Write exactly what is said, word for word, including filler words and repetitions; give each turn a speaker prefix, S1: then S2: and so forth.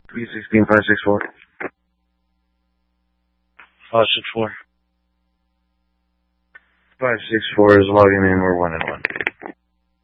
S1: three sixteen, five six four.
S2: five six four.
S1: five six four is logging in. We're one and one.